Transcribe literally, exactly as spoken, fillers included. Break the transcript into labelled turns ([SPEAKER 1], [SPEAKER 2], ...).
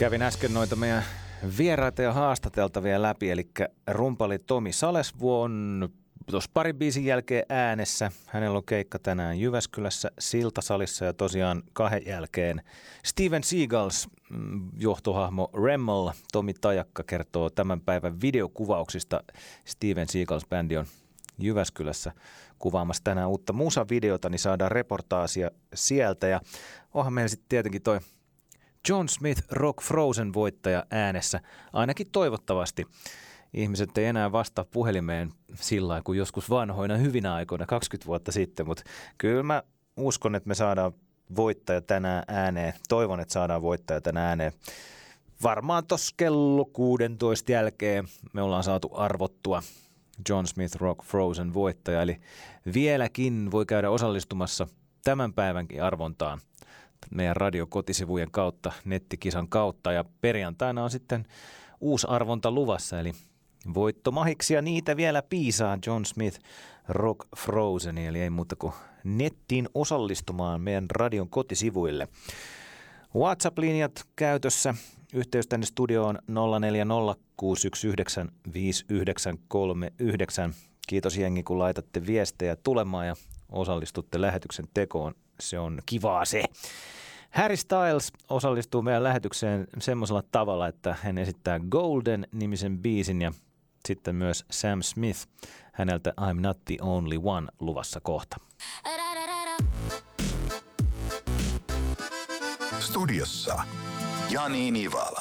[SPEAKER 1] Kävin äsken noita meidän vieraita ja haastateltavia läpi, eli rumpali Tomi Salesvuo on tuossa parin biisin jälkeen äänessä. Hänellä on keikka tänään Jyväskylässä Siltasalissa ja tosiaan kahden jälkeen Steven Seagals johtohahmo Remmel. Tomi Tajakka kertoo tämän päivän videokuvauksista. Steven Seagals-bändi on Jyväskylässä kuvaamassa tänään uutta musavideota, niin saadaan reportaasia sieltä. Ja onhan meillä sitten tietenkin toi John Smith Rock Frozen voittaja äänessä, ainakin toivottavasti. Ihmiset ei enää vastaa puhelimeen sillä lailla kuin joskus vanhoina hyvinä aikoina, kaksikymmentä vuotta sitten, mutta kyllä mä uskon, että me saadaan voittaja tänään ääneen. Toivon, että saadaan voittaja tänään ääneen. Varmaan tuossa kello kuusitoista jälkeen me ollaan saatu arvottua John Smith Rock Frozen voittaja, eli vieläkin voi käydä osallistumassa tämän päivänkin arvontaan meidän radiokotisivujen kautta, nettikisan kautta, ja perjantaina on sitten uusi arvonta luvassa, eli voittomahiksia niitä vielä piisaa John Smith Rock Frozen, eli ei muuta kuin nettiin osallistumaan meidän radion kotisivuille. WhatsApp-linjat käytössä. Yhteys tänne studioon nolla neljä nolla kuusi yksi yhdeksän viisi yhdeksän kolme yhdeksän. Kiitos jengi, kun laitatte viestejä tulemaan ja osallistutte lähetyksen tekoon. Se on kivaa se. Harry Styles osallistuu meidän lähetykseen semmoisella tavalla, että hän esittää Golden-nimisen biisin ja sitten myös Sam Smith häneltä I'm Not the Only One luvassa kohta.
[SPEAKER 2] Studiossa Jani Nivala.